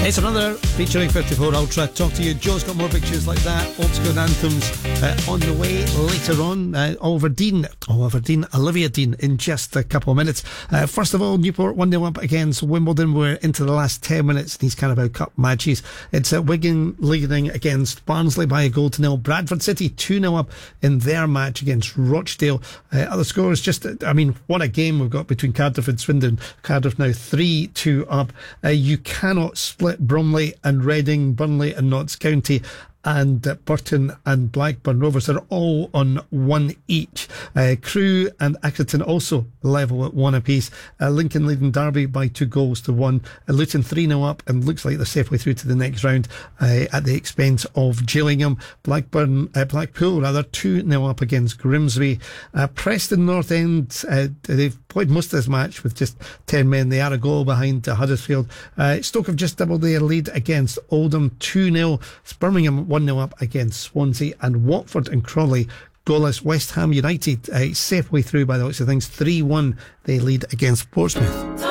It's another featuring 54 Ultra. Talk to you. Joe's got more pictures like that. Old school anthems on the way later on. Olivia Dean in just a couple of minutes. First of all, Newport 1-0 up against Wimbledon. We're into the last 10 minutes in these Carabao Cup matches. It's Wigan leading against Barnsley by a 1-0. Bradford City 2-0 up in their match against Rochdale. Other scores, what a game we've got between Cardiff and Swindon. Cardiff now 3-2 up. You cannot split Bromley and Reading, Burnley and Notts County, and Burton and Blackburn Rovers are all on 1 each. Crewe and Accrington also level at 1 apiece. Lincoln leading Derby by 2-1. Luton 3-0 up and looks like they're safely through to the next round at the expense of Gillingham. Blackpool 2-0 up against Grimsby. Preston North End, they've played most of this match with just 10 men. They are a goal behind Huddersfield. Stoke have just doubled their lead against Oldham 2-0. Birmingham 1-0 up against Swansea, and Watford and Crawley goalless. West Ham United safely through by the looks of things 3-1 they lead against Portsmouth.